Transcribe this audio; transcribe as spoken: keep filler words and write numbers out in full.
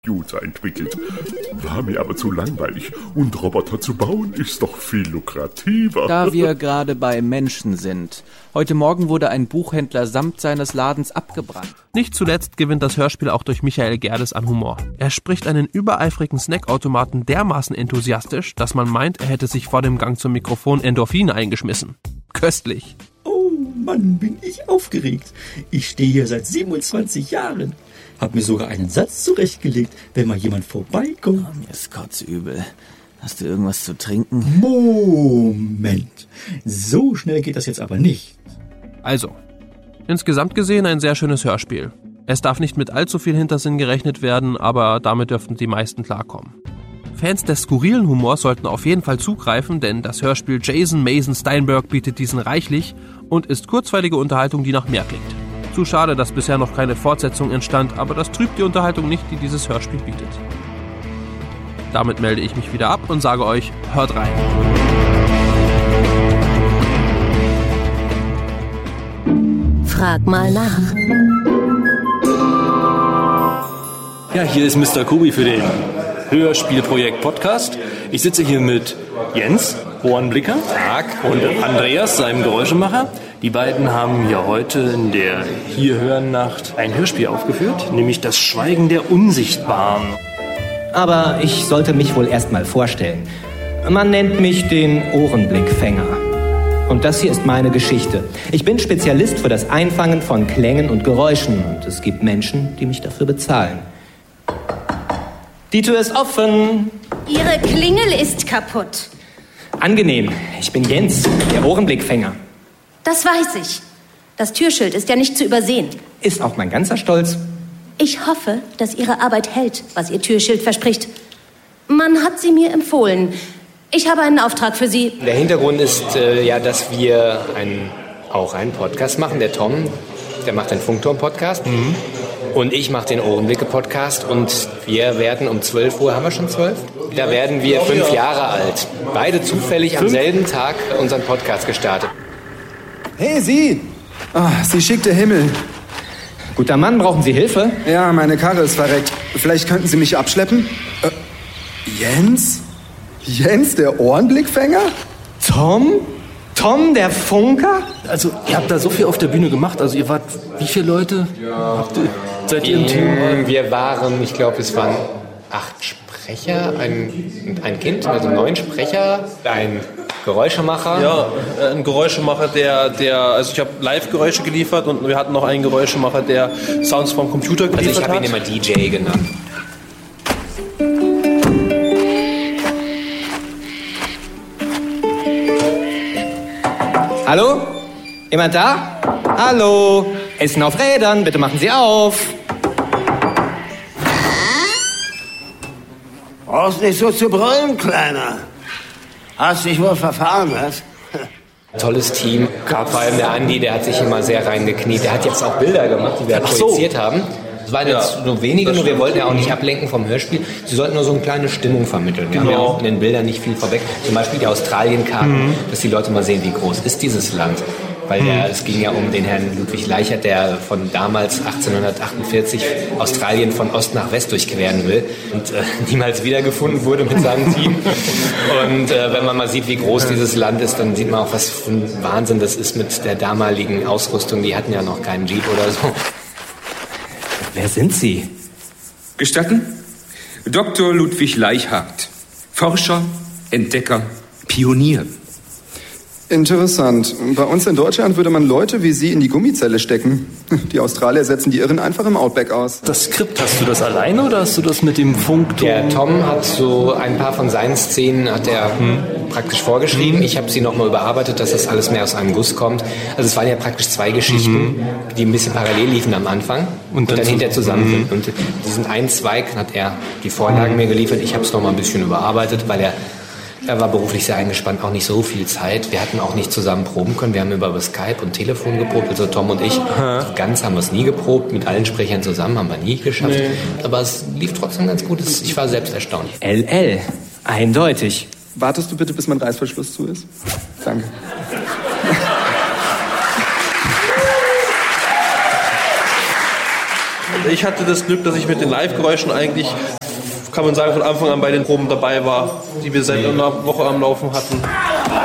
Computer entwickelt. War mir aber zu langweilig und Roboter zu bauen ist doch viel lukrativer. Da wir gerade bei Menschen sind. Heute Morgen wurde ein Buchhändler samt seines Ladens abgebrannt. Nicht zuletzt gewinnt das Hörspiel auch durch Michael Gerdes an Humor. Er spricht einen übereifrigen Snackautomaten dermaßen enthusiastisch, dass man meint, er hätte sich vor dem Gang zum Mikrofon Endorphine eingeschmissen. Köstlich. Oh Mann, bin ich aufgeregt. Ich stehe hier seit siebenundzwanzig Jahren. Hab mir sogar einen Satz zurechtgelegt, wenn mal jemand vorbeikommt. Oh, mir ist kotzübel. Hast du irgendwas zu trinken? Moment. So schnell geht das jetzt aber nicht. Also, insgesamt gesehen ein sehr schönes Hörspiel. Es darf nicht mit allzu viel Hintersinn gerechnet werden, aber damit dürften die meisten klarkommen. Fans des skurrilen Humors sollten auf jeden Fall zugreifen, denn das Hörspiel Jason Mason Steinberg bietet diesen reichlich und ist kurzweilige Unterhaltung, die nach mehr klingt. Zu schade, dass bisher noch keine Fortsetzung entstand, aber das trübt die Unterhaltung nicht, die dieses Hörspiel bietet. Damit melde ich mich wieder ab und sage euch, hört rein. Frag mal nach. Ja, hier ist Mister Kubi für den Hörspielprojekt Podcast. Ich sitze hier mit Jens, Ohrenblicker, Tag, und Andreas, seinem Geräuschemacher. Die beiden haben ja heute in der Hier-Hören-Nacht ein Hörspiel aufgeführt, nämlich Das Schweigen der Unsichtbaren. Aber ich sollte mich wohl erst mal vorstellen. Man nennt mich den Ohrenblickfänger. Und das hier ist meine Geschichte. Ich bin Spezialist für das Einfangen von Klängen und Geräuschen. Und es gibt Menschen, die mich dafür bezahlen. Die Tür ist offen. Ihre Klingel ist kaputt. Angenehm. Ich bin Jens, der Ohrenblickfänger. Das weiß ich. Das Türschild ist ja nicht zu übersehen. Ist auch mein ganzer Stolz. Ich hoffe, dass Ihre Arbeit hält, was Ihr Türschild verspricht. Man hat sie mir empfohlen. Ich habe einen Auftrag für Sie. Der Hintergrund ist äh, ja, dass wir ein, auch einen Podcast machen. Der Tom, der macht den Funkturm-Podcast. Mhm. Und ich mache den Ohrenblicke-Podcast. Und wir werden um zwölf Uhr, haben wir schon zwölf? Da werden wir fünf Jahre alt. Beide zufällig am selben Tag unseren Podcast gestartet. Hey, Sie! Oh, Sie schickter Himmel. Guter Mann, brauchen Sie Hilfe? Ja, meine Karre ist verreckt. Vielleicht könnten Sie mich abschleppen? Äh, Jens? Jens, der Ohrenblickfänger? Tom? Tom, der Funker? Also, ihr habt da so viel auf der Bühne gemacht. Also, ihr wart, wie viele Leute? Habt ihr, seid ihr im Team? Wir waren, ich glaube, es waren acht Sprecher, ein, ein Kind, also neun Sprecher, ein Geräuschemacher. Ja, ein Geräuschemacher, der, der, also ich habe Live-Geräusche geliefert und wir hatten noch einen Geräuschemacher, der Sounds vom Computer geliefert hat. Also ich habe ihn immer D J genannt. Hallo? Jemand da? Hallo? Essen auf Rädern, bitte machen Sie auf. Brauchst nicht so zu brüllen, Kleiner. Hast dich wohl verfahren, was? Tolles Team. Vor allem der Andi, der hat sich immer sehr reingekniet. Der hat jetzt auch Bilder gemacht, die wir Ach projiziert so. haben. Es waren jetzt ja, nur wenige, nur wir wollten ja auch nicht ablenken vom Hörspiel. Sie sollten nur so eine kleine Stimmung vermitteln. Wir genau. haben ja auch in den Bildern nicht viel vorweg. Zum Beispiel die Australien-Karten, mhm. dass die Leute mal sehen, wie groß ist dieses Land. Weil der, es ging ja um den Herrn Ludwig Leichert, der von damals achtzehnhundertachtundvierzig Australien von Ost nach West durchqueren will und äh, niemals wiedergefunden wurde mit seinem Team. Und äh, wenn man mal sieht, wie groß dieses Land ist, dann sieht man auch, was für ein Wahnsinn das ist mit der damaligen Ausrüstung. Die hatten ja noch keinen Jeep oder so. Wer sind Sie? Gestatten? Doktor Ludwig Leichhardt. Forscher, Entdecker, Pionier. Interessant. Bei uns in Deutschland würde man Leute wie Sie in die Gummizelle stecken. Die Australier setzen die Irren einfach im Outback aus. Das Skript, hast du das alleine oder hast du das mit dem Funkturm? Der Tom hat so ein paar von seinen Szenen hat er hm. praktisch vorgeschrieben. Hm. Ich habe sie nochmal überarbeitet, dass das alles mehr aus einem Guss kommt. Also es waren ja praktisch zwei Geschichten, hm. die ein bisschen parallel liefen am Anfang und, und dann, dann hinterher zusammen. Hm. Und diesen einen Zweig hat er die Vorlagen hm. mir geliefert. Ich habe es nochmal ein bisschen überarbeitet, weil er Er war beruflich sehr eingespannt, auch nicht so viel Zeit. Wir hatten auch nicht zusammen proben können. Wir haben über Skype und Telefon geprobt, also Tom und ich. Aha. Ganz haben wir es nie geprobt, mit allen Sprechern zusammen haben wir nie geschafft. Nee. Aber es lief trotzdem ganz gut. Ich war selbst erstaunt. L L, eindeutig. Wartest du bitte, bis mein Reißverschluss zu ist? Danke. ich hatte das Glück, dass ich mit den Live-Geräuschen eigentlich, kann man sagen, von Anfang an bei den Proben dabei war, die wir seit einer Woche am Laufen hatten.